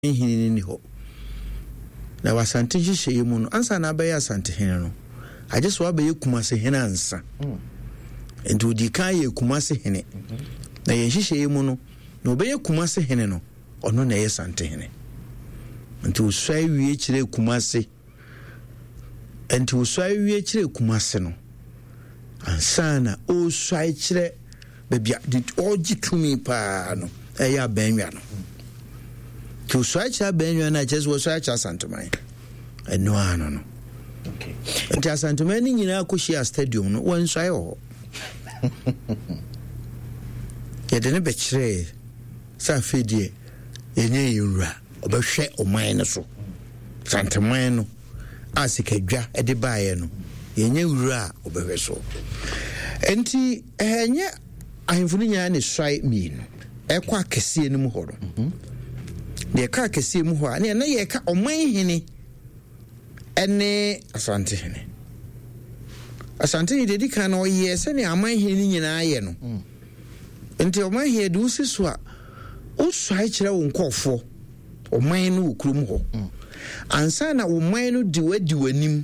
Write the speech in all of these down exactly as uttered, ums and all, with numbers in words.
hini ni ho na wasante hihye mu no ansa na abeya asante hene no aje so abeya kumase hene ansa enti odi kan ye kumase hene na ye hihye mu no na obeya kumase hene no ono na ye sante hene enti usai wie kire kumase enti usai wie kire kumase no ansa na usai kire bebia di oji tumi pa no eya benwa no to switch up benwa na just was switch asantomai eno ano no okay enti asantomai ni nyina akohia stadium no won swai ho ye de ne be kire sa fedie yenye yura obehwe oman ne so santomai no asikadwa e de baaye no yenye wura obehwe so enti enye ahemfuni nya ne swai mi no ekwa akese enu ho no mhm de ka akese mu ho a ne na ye ka oman hene ene asante hene asante ni de ka na oye se ne aman hene nyina ye no enti oman hene de usi so a o swai kire wo nkofo oman no okurum ho ansa na oman no di wadi wanim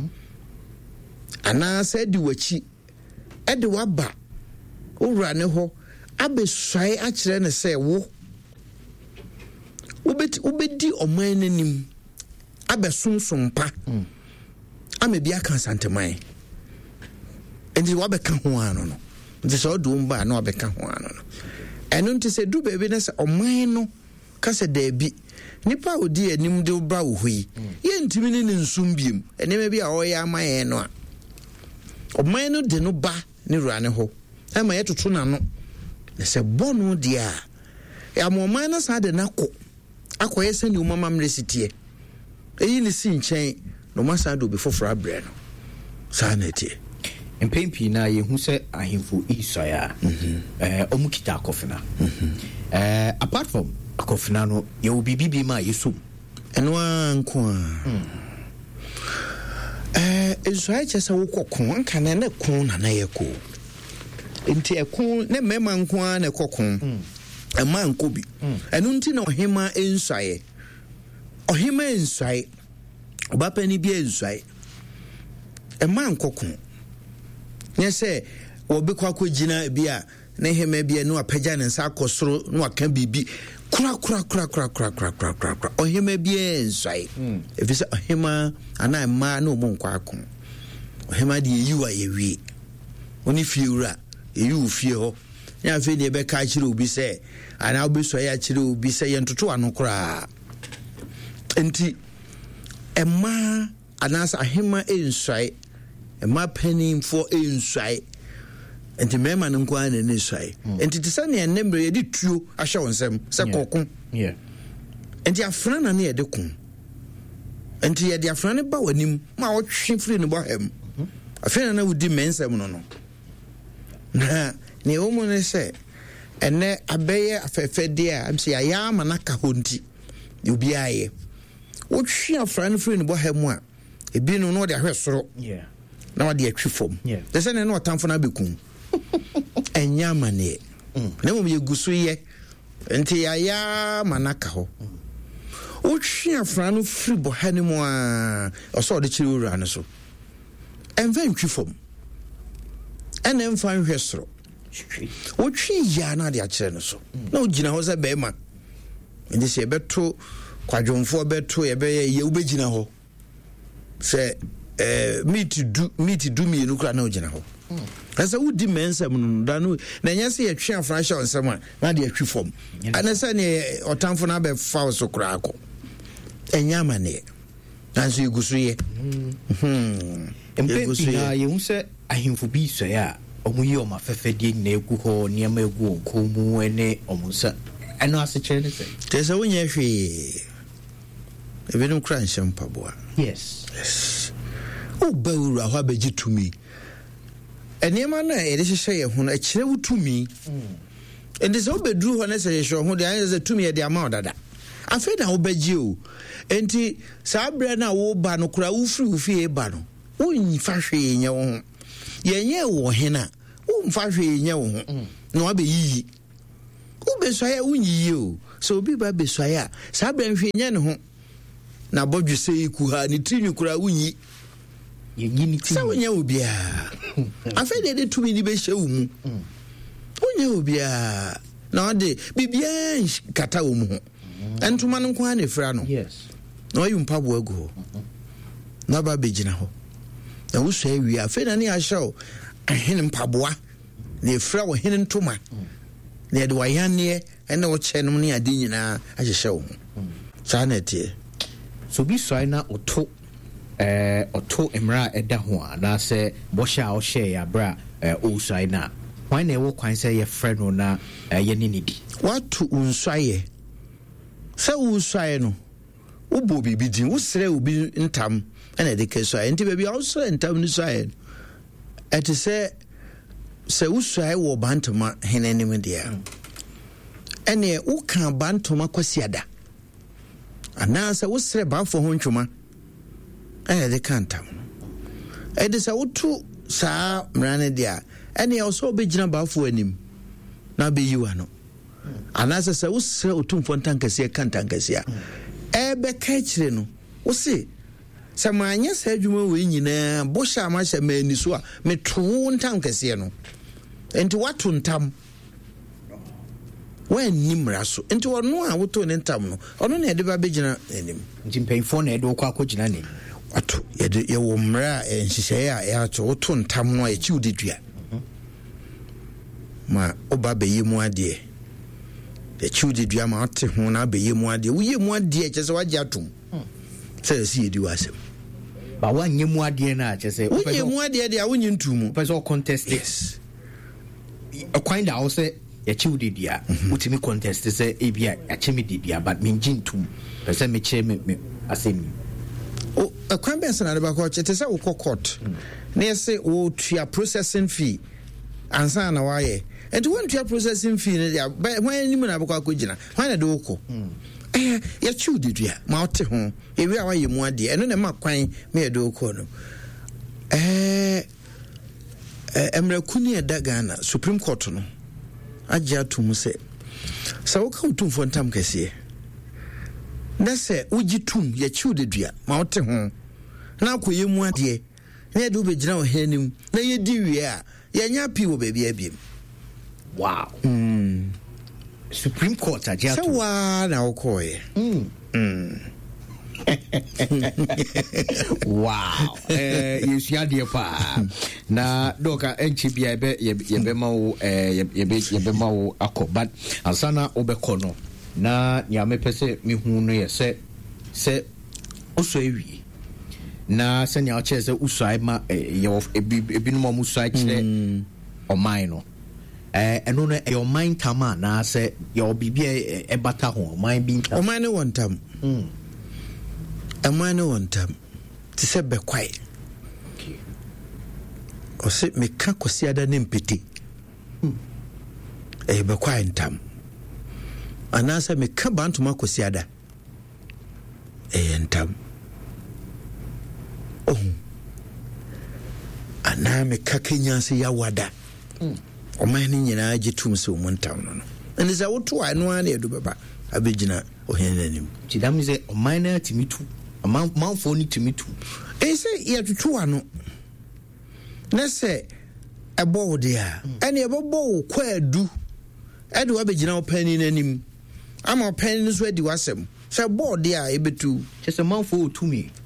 ana se di wachi e de waba owura ne ho abeswai a kire ne se wo ubeti ubedi oman nanim abesumsumpa mm. amebia kan santeman endi wabeka ho ano no nti so do mba na wabeka ho ano no eno nti se du bebe na se oman no ka se da bi nipa odi anim de ba wo hoi ye ntimi ne nsum biem enema bi a oya amaye no a oman no de no ba ne ruane ho ama ye toto na no se bonu dia ya mo oman na sa de nako akoye se ni umama mresitie eyi ni si nchen no masa do be foforo abre no sa na tie empempi na ye hu se ahemfo Israel eh omukita akofina eh apart from akofina no ye obi bibi ma yesum eno anko eh Israel chese wo kokon anka na na kon na na ye ko enti ekon ne mema nko na kokon ema nkobi enu nti na ohima ensuaye ohima ensuaye obapani bi ensuaye ema nkokon nye se obi kwa kwagina bi a na hema bi na apagya ne nsa akosoro na aka bibi kura kura kura kura kura kura kura kura ohima bi ensuaye efisa ohima ana ema na omo nkwa akon ohima de yiwa yewie oni fiewura eyu fie ho ya fe de be ka kire obi se ana obi so ya kire obi se ye ntoto ano kura enti ema anasa ahema ensai ema penimfo ensai enti mema nko ana ne ensai enti tisane ya nembre ye di tuo ahya wonsem se kokon yeah enti afra na ne ye de kun enti ye de afra ne ba wanim ma wo twe free ne bo hem afra na wudi mensem no no na ne omo ne se ene abeye afefede a am se ayama na ka honti obi aye wo twi afra ne free ne bo hem a ebi no no de ahwesoro yeah na wade atwi fom de se ne no tamfo na bekun enyama ne na mo ye gusu ye enti ayama na ka ho wo twi afra no free bo hanemu a oso de chiri ura ne so enva ntwi fom ene mfa nhwesoro wo twi ya na de a kire no so na ogina ho se be ma ndi se beto kwadwomfo beto ye be ye ubegina ho se eh meet do meet do me no kra na ogina ho asa wudi mensam no da no na nya se ye twi afra sha onsam a na de atwi fom ana se ne otamfo na be fa so kra akọ enyama ne nanso igusu ye mhm empempi na ye hu se ahemfo bi so ya omuyi o mafefede na egu ho niam egu onkomu ene omusa eno asechire ne se tesa wonye hwe ebinum kra nhyem paboa yes yes o bawura ho abeji tumi enema na ede hye ye ho na kire wutumi ende se obeduru ho na se hye ho de anye se tumi ye de ama odada afeda obeji o enti sa abra na wo ba no kra wo firi wo fie ba no wonyi fa hwe nye wo ho yenye wo hena wo mfa hwe nye wo ho na wabe yiyi wo be so ya wonyi o so obi ba be so ya sa bra nhwe nya ne ho na bodwe sei ku ha ne tiri kura wunyi ye nyini ti sa wonya obi a afa de de tumi ni be hye wo mu wonya obi a na ode bibia kata wo mu ho entuma no ko ha ne fra no yes no yu mpabo agu na ba begina ho na wo so awi afa na ne a hyew ahene mpaboa na fra wo hene ntoma na de wayane ene wo che no ne ade nyina ahyehye wo sa na tie so bi so na oto eh oto emra eda ho ana se bo sha o share ya bra eh o so na why na wo kwan say ye friend no na ye ni nidi watu unsaye sa unsaye no wo bo bibi din wo sere obi ntam ene de keso enti baby wo sere ntam ni saye eti se se wo saye wo bantoma henenim dia ene wo kan bantoma kwasiada ana se wo sere ba fo ho ntwoma ene de kantam edi se wo tu sa mrane dia ene ya so be gina ba fo anim na be yiwa no ana se se wo sere otumfo ntankase kantankase a ebe ka kire no wo se se manya sa adwuma we nyina bo sha ma sha mani so a meto ntankase no enti watu ntam when nimra so enti wono a woto ne ntam no ono na ede ba be gina anim nti mpanyfo na ede okwa akogina ne watu yede ye wo mra enhihye a ya to woto ntam no a chi udedua ma oba be yemu ade e chi udedua ma ate ho na be yemu ade wo yemu ade che se waje atom se se yedi wasem ba wanye mu ade na che se wo yemu ade de a wonyi ntumu person contest yes a kind of say ya chi udedua utimi contest se e bia ya chi mededua but me ngintum person me che me asemi o akwan be sana ba ko chete se wo court na yese wo tua processing fee ansa na waye and when tua processing fee na when ni mu na ba ko gina when na de wo ko eh ya chu de dua ma ote ho ewi a waye mu ade eno na ma kwan me ya de wo ko no eh emra kuni eda Ghana Supreme Court no agya to mu se sa wo ka utumfo ntam kase na se ugitum ya chiu de dua ma wote ho na akoye mu ade na ye do be gina wo hanim na ye di wie a ya nya pi wo baby abiem wow mm Supreme Court agya to so wa na wo koye mm mm wow eh yesu ade pa na doka enchi bia ebe yebe ma wo eh yebe yebe ma wo akobat asana obekọ no na nya mepese mi hu no ye se se oso ewi na se nya oche se usai ma ye ebi no mo usai kire o mine no eh eno no your mind tama na se your bibia e bata ho mind bi o mine won tam mm amane won tam ti se be kwai okay o se me ka kwasiada ne mpeti mm e be kwai ntam anasa me ka bantuma kwasiada e ntam oh ana me ka kenya se ya wada mm o mane nyina agitum se o montam no no ene za woto anu ana edu beba abegina o henanim tidamize o mine timitu man man for ni timitu e se ya tutu anu na se ebo wo de a ene ebo bo kwa adu ade wa begina o pani nanim ama pani so adi wasem se bo de a ebetu just a man for to me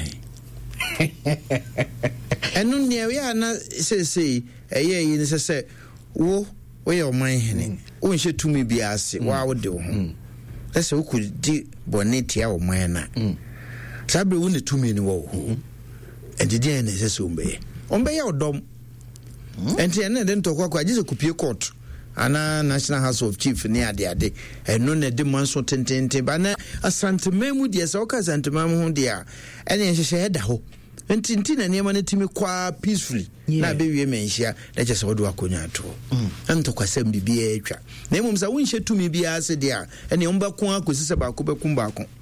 enu ne ya na se se eye yi ne se se wo wo ye o man hene wo nhye tumi bi ase wa wo de wo ho ese wo kudi bonetia o man na sabre wo ne tumi ni wo ho endidi en se se ombe ombe ya odom enti ene de ntokwa kwa gise kupie court ana National House of Chief ni ade ade eno ne de manso tentente ba na asantemamu de se oka asantemamu ho de a ene nhyehyɛ da ho enti enti na niema ne timi kwa peacefully na be wie menhia na kyese wodo akonya to ntokwa sam bibia atwa na emom sa wonhye tumi bia ase de a ene omba ko akosi se ba ko bekum ba ko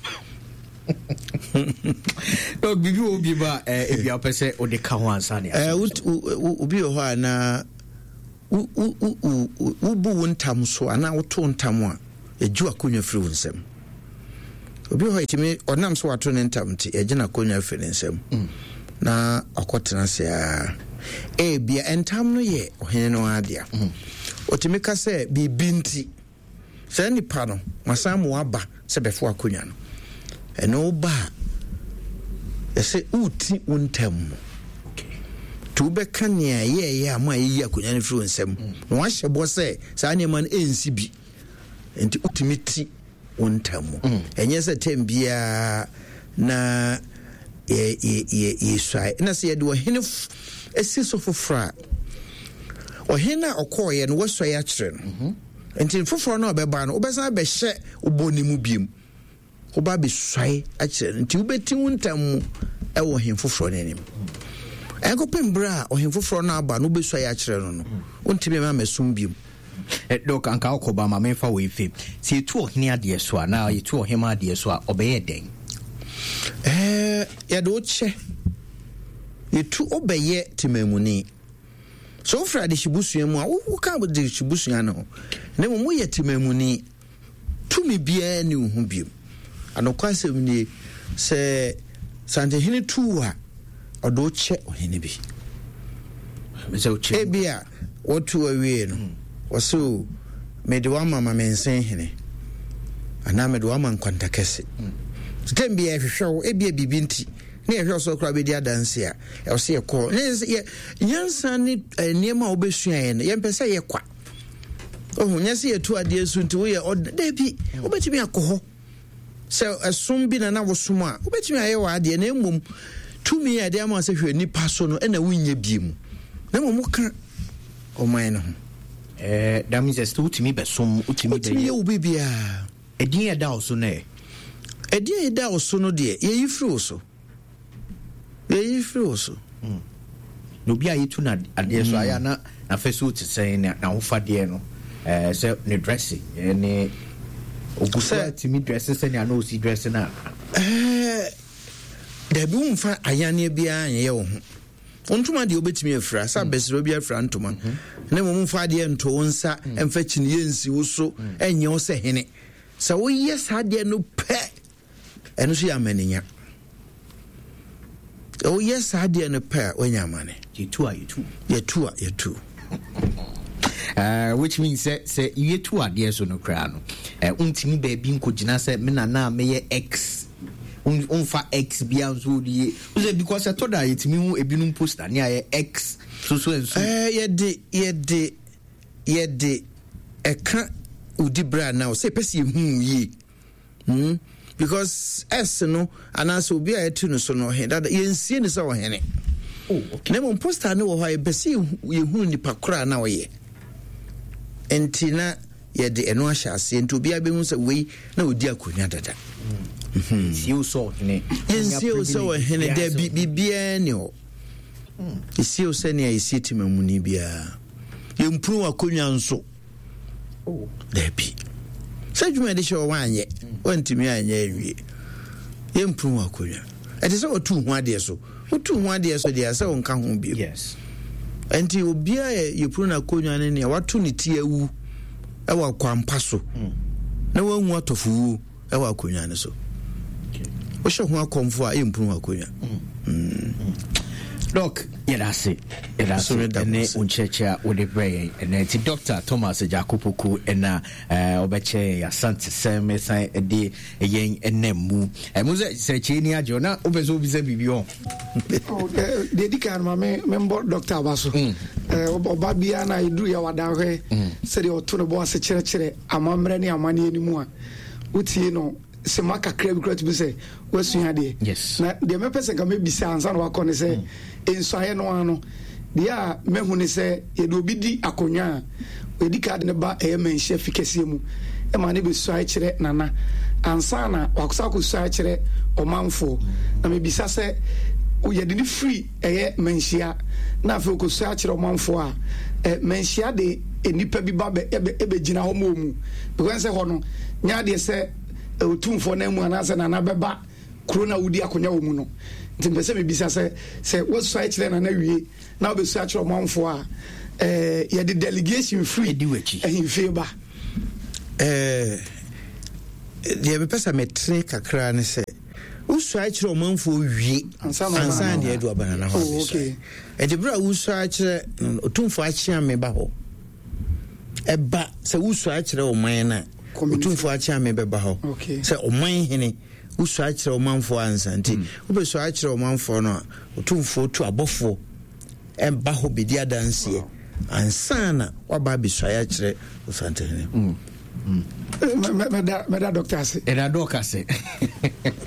dog bibi obi ba eh ebia pese o de ka ho ansa ne eh obi ho ana u u u u bu wontam so ana woto ntam a eju akonya firi nsem obi ho itimi onam so wato ne ntam ti ejina akonya firi nsem na akotena se a e bia entam no ye ohene no adia otimi ka se bibinti se nipa no masamu aba se befo akonya no eno ba ese uti untam tu be kania ye ye ama ye akonya no firi nsem no wa hyebo se sa ne man ensi bi enti utimiti untam enye se tembia na ye ye ye ye na se ye de ohene esi so fofra ohena okoye no wasoi a kire no enti foforo na obeba no obesa be hye oboni mu biem oba be swai a kire enti ubeti wuntam e wo hen foforo nanim enko pembra ohen foforo na aba no be swai a kire no no ontime ma mesum biem e dok anka okoba ma menfa we fi si etu ohene ade so na etu ohema ade so a obeye den eh ya do che yetu obeye timamuni so fra de shibusu mu a wo ka de shibusu ya no na mo ye timamuni tumi bia ni hu biem anokwasem ni se sante hini tuwa odo che ohene bi so che e bia wotu awie no waso me de wa mama mensen hene ana me de wa man kwanta kese tembia hwehwe e bia bibinti na ehwe so kra be dia dance a e so ye ko nyansa ni niema obesua ye no ye mpese ye kwa oh nyase ye tu ade su nti wo ye da bi obetimi akoho se esum bi na na wo sum a obetimi aye wa ade na emom tumi ya de ama se hwe nipa so no e na wunye biemu na mo ka o man no eh that means it's utimi besum utimi de ye obi bia edin ya da so na edin ya da so no de ye yifri so ye yifri so no bia yitu na ade so aya na na fesu ti sen na hofa de no eh se ne dressing ne ogusa timi dress se na no si dress na eh da bi umfa ayane bia ye wo ho ontuma de obetimi afra sa besiro bia afra ntoma na mo mfa de nto wonsa emfa chini yensi wo so enye wo se hene sa wo yes ade no pe eno so ya maninya oh yes ade no pe onya mane yetu a yetu yetu a yetu Uh, which means say say you two ade so no kra no eh untimi ba bi nkogina say me na na me ye x unfa x bia so die because I told that yetimi hu ebinum poster ne aye x so so and so eh ye de ye de ye de eka udibra now say person hu yi hmm because s no anaso obi a etu no so no he that ye nsie ni so wo hene oh okay na mo poster ne wo ha ye person ye hu ni pakora na wo ye entina ye de eno ahya ase nti obi abehu se wei na odi akonya dada mhm siu so hene siu so hene da bibia ne o siu se ne ayisi timamuni bia ye mpru akonya nso oh da bi se dwuma de show wanye wantimi anya awie ye mpru akonya ete se otu hu ade so otu hu ade so de ase wonka ho bi yes enti obia ye pru na akonya ne ne watu ne ti awu ewa kwampa so na wanwu atofu ewa akonya ne so o hwe ho akomfo a empunu akonya doc yedase yedase ne unchecha wode brey and ti Doctor Thomas Jakopoku ena obeche ya sante seme san ede yen enemu e mu se cheni ajo na obezo obize bibio oh de dikan ma me member Doctor Abaso eh oba bia na idu ya wadahwe se de oto no bo ase kire kire amamre ne amane enimu a utie no se maka crab crab bi se wasu ha de yes na de me pese ka me bisa ansa no akọ ne se ensuaye no ano de a mehu ne se ye do bi di akonwa e di card ne ba e menhye fikese mu e ma ne be suaye kire nana ansa na wakusa ko suaye kire omanfo na me bisa se o ye de free e menhye na afa ko suaye kire omanfo a e menhye de enipa bi ba be ebe gina ho mu because se ho no nya de se otumfo na mu anase na na beba corona wudi akonya wo mu no nti mpese me bisa se se wasu ai kire na na wie na obesu a kire omanfo a eh ye de delegation free edi wachi eh in favor eh deɛ mepɛ sɛ metere kakra ne sɛ wosua kyerɛ ɔmanfoɔ wie ansa deɛ adu abanana hɔ ɛde berɛ a wosua kyerɛ ɔtumfoɔ akyea me ba hɔ ɛba sɛ wosua kyerɛ ɔman no a ɔtumfoɔ akyea me bɛba hɔ sɛ ɔman hene wosua kyerɛ ɔmanfoɔ ansa nti wobɛsua kyerɛ ɔmanfoɔ no a ɔtumfoɔ tu abɔfoɔ ɛba hɔ bɛdi adanseɛ ansa na waba abɛsua kyerɛ ɔsantehene mɛda mɛda doctor ase ɛda doctor ase